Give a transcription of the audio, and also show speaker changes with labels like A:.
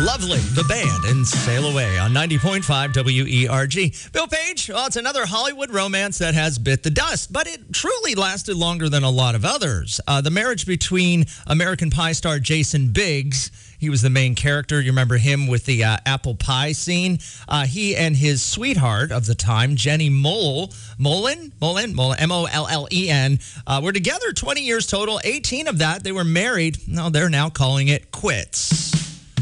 A: Lovely, the band, and Sail Away on 90.5 WERG. Bill Page, well, it's another Hollywood romance that has bit the dust, but it truly lasted longer than a lot of others. The marriage between American Pie star Jason Biggs, he was the main character. You remember him with the apple pie scene. He and his sweetheart of the time, Jenny Mollen, M-O-L-L-E-N, were together 20 years total. 18 of that, they were married. No, they're now calling it quits.